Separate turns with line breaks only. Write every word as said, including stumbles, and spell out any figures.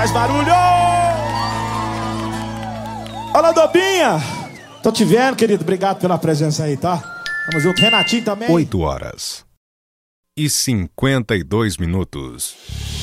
faz barulho! Alô, Dobinha! Tô te vendo, querido. Obrigado pela presença aí, tá? Tamo junto. Renatinho também.
oito horas e cinquenta e dois minutos.